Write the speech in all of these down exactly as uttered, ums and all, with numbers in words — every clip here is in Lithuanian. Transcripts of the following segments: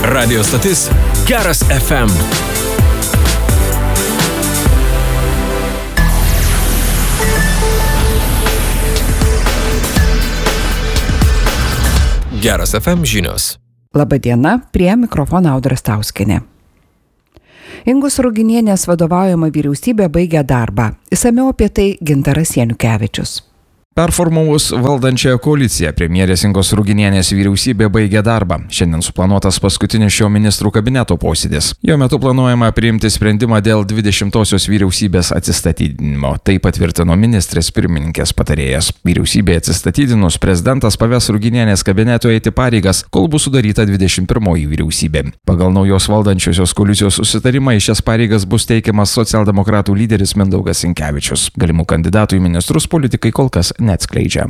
Radio stotis Geras F M. Geras F M žinios. Labadiena, prie mikrofono Audra Stauskienė. Ingos Ruginienės vadovaujama vyriausybė baigė darbą. Išsamiau apie tai Gintaras Janukevičius. Performavus valdančiąją koaliciją, premjerės Ingos Ruginienės vyriausybė baigė darbą. Šiandien suplanuotas paskutinis šio ministrų kabineto posėdis. Jo metu planuojama priimti sprendimą dėl dvidešimtosios vyriausybės atsistatydinimo. Tai patvirtino ministrės pirmininkės patarėjas. Vyriausybė atsistatydinus, prezidentas paves Ruginienės kabineto eiti pareigas, kol bus sudaryta dvidešimt pirmoji vyriausybė. Pagal naujos valdančiosios koalicijos susitarimą į šias pareigas bus teikiamas socialdemokratų lyderis Mindaugas Sinkevičius. Galimų kandidatų į ministrus politikai kol kas neatskleidžia.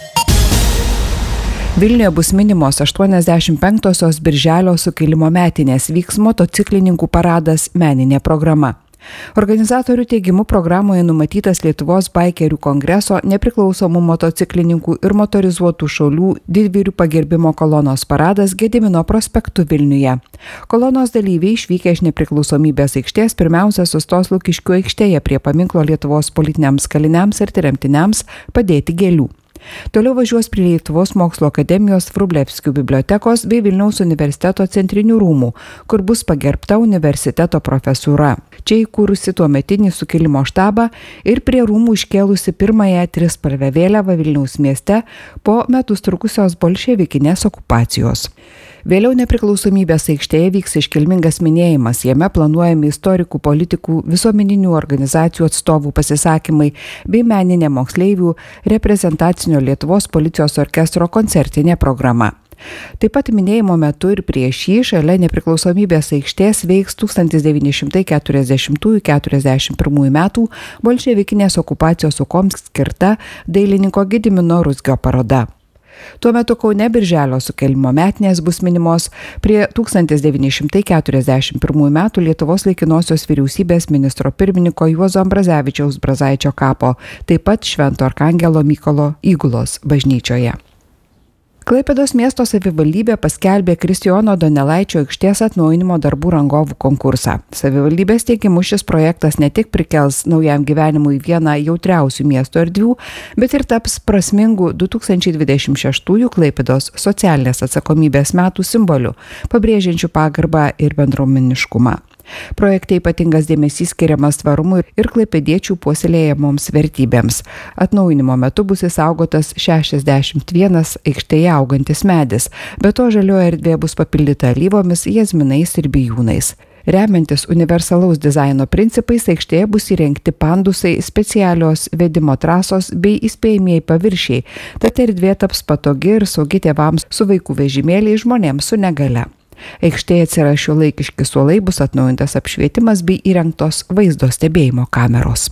Vilniuje bus minimos aštuoniasdešimt penktosios Birželio sukilimo metinės, vyks motociklininkų paradas meninė programa. Organizatorių teigimu programoje numatytas Lietuvos baikerių kongreso, nepriklausomų motociklininkų ir motorizuotų šaulių didvyrių pagerbimo kolonos paradas Gedimino prospektu Vilniuje. Kolonos dalyviai išvykę iš nepriklausomybės aikštės pirmiausia sustos Lukiškių aikštėje prie paminklo Lietuvos politiniams kaliniams ir tremtiniams padėti gėlių. Toliau važiuos prie Lietuvos mokslo akademijos Vrublevskių bibliotekos bei Vilniaus universiteto centrinių rūmų, kur bus pagerbta universiteto profesūra. Čia įkūrusi tuometinį sukilimo štabą ir prie rūmų iškėlusi pirmąją trispalvę vėliavą Vilniaus mieste po metus trukusios bolševikinės okupacijos. Vėliau nepriklausomybės aikštėje vyks iškilmingas minėjimas, jame planuojami istorikų, politikų, visuomeninių organizacijų atstovų pasisakymai bei meninė moksleivių reprezentacinio Lietuvos policijos orkestro koncertinė programa. Taip pat minėjimo metu ir prieš jį šalia nepriklausomybės aikštės veiks tūkstantis devyni šimtai keturiasdešimtųjų - keturiasdešimt pirmųjų metų bolševikinės okupacijos aukoms skirta dailininko Gedimino Ruzgio paroda. Tuo metu Kaune Birželio sukilimo metinės bus minimos prie tūkstantis devyni šimtai keturiasdešimt pirmųjų metų Lietuvos laikinosios vyriausybės ministro pirmininko Juozo Ambrazevičiaus Brazaičio kapo, taip pat Švento Arkangelo Mykolo Įgulos bažnyčioje. Klaipėdos miesto savivaldybė paskelbė Kristijono Donelaičio aikštės atnaujinimo darbų rangovų konkursą. Savivaldybės teigimu šis projektas ne tik prikels naujam gyvenimui vieną jautriausių miesto erdvių, bet ir taps prasmingu du tūkstančiai dvidešimt šeštųjų Klaipėdos socialinės atsakomybės metų simboliu, pabrėžiančiu pagarbą ir bendruomeniškumą. Projekte ypatingas dėmesys skiriamas tvarumui ir klaipėdiečių puoselėjamoms vertybėms. Atnaujinimo metu bus išsaugotas šešiasdešimt vienas aikštėje augantis medis, be to žalioji erdvė bus papildyta alyvomis, jazminais ir bijūnais. Remiantis universalaus dizaino principais, aikštėje bus įrengti pandusai, specialios vedimo trasos bei įspėjamieji paviršiai, tad erdvė taps patogi ir saugi tėvams su vaikų vežimėliais, žmonėms su negale. Aikštėje atsiras šiuolaikiški suolai, bus atnaujintas apšvietimas bei įrengtos vaizdo stebėjimo kameros.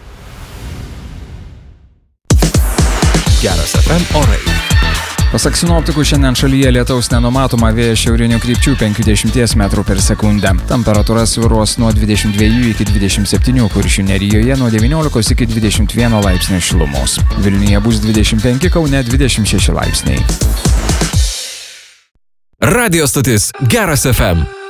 Geras F M orai. Pasak sinoptikų, šiandien šalyje lietaus nenumatoma, vėjas šiaurinių krypčių penkiasdešimt metrų per sekundę. Temperatūra svyruos nuo dvidešimt dviejų iki dvidešimt septynių, Kuršių nerijoje nuo devyniolikos iki dvidešimt vieno laipsnio šilumos. Vilniuje bus dvidešimt penki, Kaune dvidešimt šeši laipsniai. Radio stotis Geras F M.